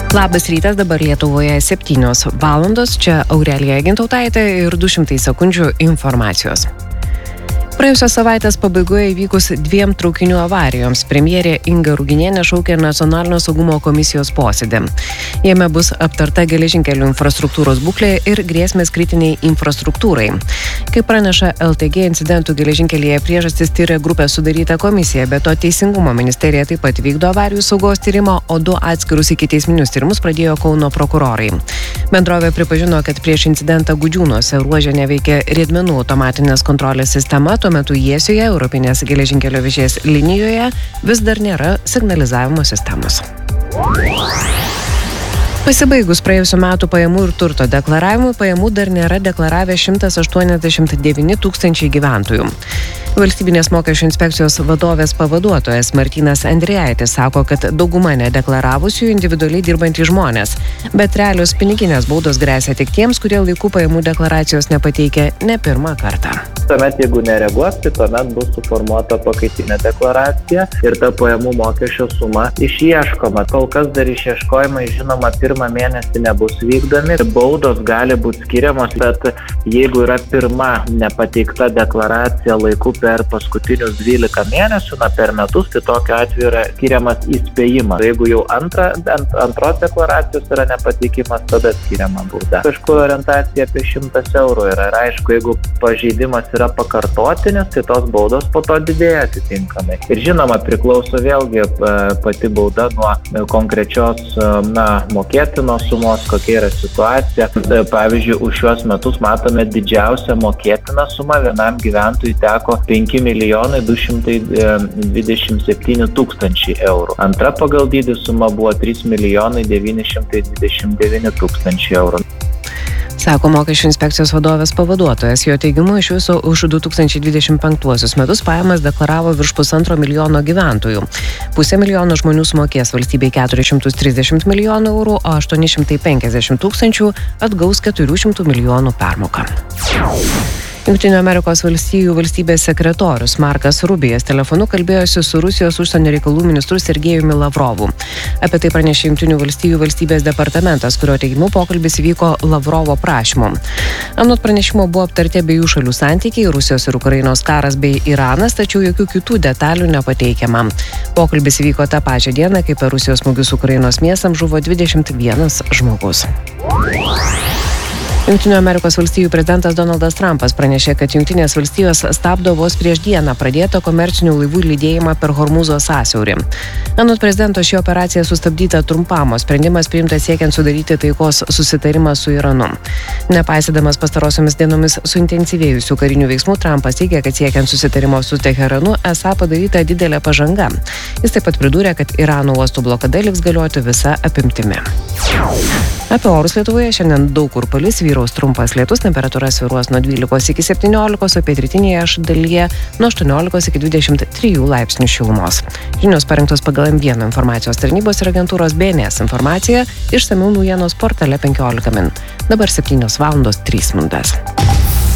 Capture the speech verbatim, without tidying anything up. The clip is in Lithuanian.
Labas rytas, dabar Lietuvoje septynios valandos, čia Aurelija Gintautaitė ir du šimtai sekundžių informacijos. Praėjusios savaitės pabaigoje įvykus dviem traukinių avarijoms premjerė Inga Ruginienė šaukė Nacionalinio saugumo komisijos posėdį. Jame bus aptarta geležinkelių infrastruktūros būklė ir grėsmės kritiniai infrastruktūrai. Kaip praneša L T G, incidentų geležinkelyje priežastis tyria grupė sudaryta komisija, bet to Teisingumo ministerija taip pat vykdo avarijų saugos tyrimą, o du atskirus ikiteisminius tyrimus pradėjo Kauno prokurorai. Bendrovė pripažino, kad prieš incidentą Gudžiūnuose ruože neveikė riedmenų automatinės kontrolės sistema, tuo metu Jiesijoje, Europinės geležinkelio vėžės linijoje, vis dar nėra signalizavimo sistemos. Pasibaigus praėjusių metų pajamų ir turto deklaravimui, pajamų dar nėra deklaravę šimtas aštuoniasdešimt devyni tūkstančiai gyventojų. Valstybinės mokesčių inspekcijos vadovės pavaduotojas Martynas Andrijaitis sako, kad dauguma nedeklaravusių individualiai dirbantys žmonės, bet realios piniginės baudos gresia tik tiems, kurie laiku pajamų deklaracijos nepateikė ne pirmą kartą. Tuomet, jeigu nereaguos, tai tuomet bus suformuota pakaitinė deklaracija ir ta pajamų mokesčio suma išieškoma. Kol kas dar išieškojimai, žinoma, pirmą mėnesį nebus vykdomi. Baudos gali būti skiriamos, bet jeigu yra pirma nepateikta deklaracija laiku per paskutinius dvylika mėnesių, na, per metus, tai tokiu atveju yra skiriamas įspėjimas. Jeigu jau antra, ant, antros deklaracijos yra nepateikimas, tada skiriama bauda. Kažkur orientacija apie šimtas eurų yra. Ir aišku, jeigu pažeidimas yra pakartotinis, tai tos baudos po to didėja atitinkamai. Ir žinoma, priklauso vėlgi pati bauda nuo konkrečios, na, mokėtinos sumos, kokia yra situacija. Pavyzdžiui, už šios metus matome didžiausią mokėtiną sumą vienam gyventojui teko penki milijonai du šimtai dvidešimt septyni tūkstančiai eurų. Antra pagal dydį suma buvo trys milijonai devyni šimtai dvidešimt devyni tūkstančiai eurų. Sako mokesčių inspekcijos vadovės pavaduotojas. Jo teigimu, iš viso už du tūkstančiai dvidešimt penktuosius metus pajamas deklaravo virš pusantro milijono gyventojų. Pusė milijono žmonių sumokės valstybei keturis šimtus trisdešimt milijonų eurų, o aštuoni šimtai penkiasdešimt tūkstančių atgaus keturių šimtų milijonų permoką. Jungtinių Amerikos valstijų valstybės sekretorius Markas Rubijas telefonu kalbėjosi su Rusijos užsienio reikalų ministru Sergejumi Lavrovu. Apie tai pranešė Jungtinių valstijų valstybės departamentas, kurio teigimu pokalbis vyko Lavrovo prašymu. Anot pranešimo buvo aptarti abiejų šalių santykiai, Rusijos ir Ukrainos karas bei Iranas, tačiau jokių kitų detalių nepateikiama. Pokalbis vyko tą pačią dieną, kai per Rusijos smūgius Ukrainos miestams žuvo dvidešimt vienas žmogus. Jungtinių Amerikos valstijų prezidentas Donaldas Trumpas pranešė, kad Jungtinės valstijos stabdo vos prieš dieną pradėtą komercinių laivų lydėjimą per Hormūzo sąsiaurį. Anot prezidento, ši operacija sustabdyta trumpam, o sprendimas priimtas siekiant sudaryti taikos susitarimą su Iranu. Nepaisydamas pastarosiomis dienomis suintensyvėjusių karinių veiksmų, Trumpas teigia, kad siekiant susitarimo su Teheranu esą padaryta didelė pažanga. Jis taip pat pridūrė, kad Irano uostų blokada liks galioti visa apimtimi. Apie orus Lietuvoje šiandien daug kur palis, vyraus trumpas lietus, temperatūra svyruos nuo dvylikos iki septyniolikos, o pietrytinėje dalyje nuo aštuoniolikos iki dvidešimt trijų laipsnių šilumos. Žinios parengtos pagal M vienas informacijos tarnybos ir agentūros B N S informacija, išsamiau naujienos portale penkiolika min. Dabar septynios valandos trys minutės.